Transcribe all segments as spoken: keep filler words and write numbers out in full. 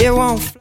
it won't fly.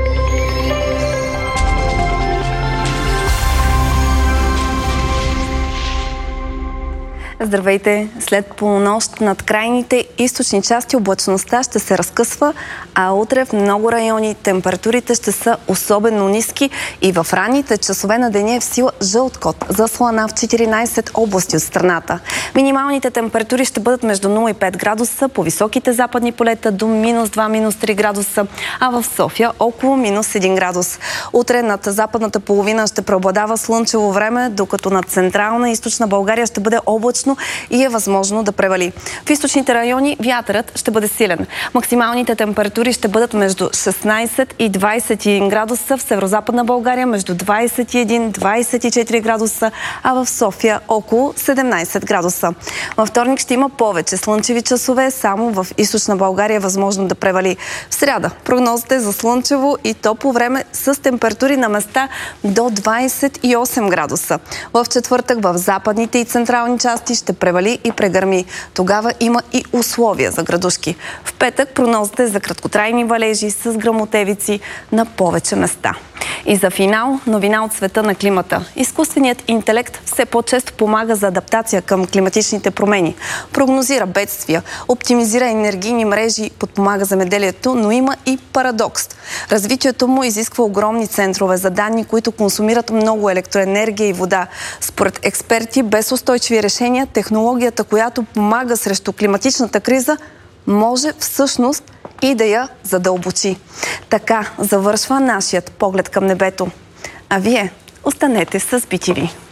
Здравейте! След полунощ над крайните източни части облачността ще се разкъсва, а утре в много райони температурите ще са особено ниски и в ранните часове на деня е в сила жълт код за слана в четиринайсет области от страната. Минималните температури ще бъдат между нула и пет градуса, по високите западни полета до минус два, минус три градуса, а в София около минус един градус. Утре над западната половина ще преобладава слънчево време, докато над централна и източна България ще бъде облачно и е възможно да превали. В източните райони вятърът ще бъде силен. Максималните температури ще бъдат между шестнайсет и двайсет и един градуса, в северозападна България между двайсет и един до двайсет и четири градуса, а в София около седемнайсет градуса. Във вторник ще има повече слънчеви часове, само в източна България е възможно да превали. В сряда прогнозата е за слънчево и топло време с температури на места до двайсет и осем градуса. В четвъртък в западните и централни части ще превали и прегърми. Тогава има и условия за градушки. В петък прогнозата е за краткотрайни валежи с гръмотевици на повече места. И за финал, новина от света на климата. Изкуственият интелект все по-често помага за адаптация към климатичните промени. Прогнозира бедствия, оптимизира енергийни мрежи, подпомага земеделието, но има и парадокс. Развитието му изисква огромни центрове за данни, които консумират много електроенергия и вода. Според експерти, без устойчиви решения, технологията, която помага срещу климатичната криза, може всъщност и да я задълбочи. Така завършва нашият поглед към небето. А вие останете с Би Ти Ви.